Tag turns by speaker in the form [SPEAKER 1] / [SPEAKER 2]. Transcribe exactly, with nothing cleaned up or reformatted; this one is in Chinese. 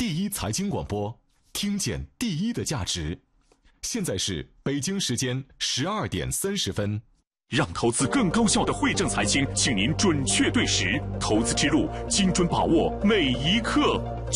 [SPEAKER 1] 第一财经广播，听见第一的价值。现在是北京时间十二点三十分。
[SPEAKER 2] 让投资更高效的惠正财经，请您准确对时，投资之路精准把握每一刻。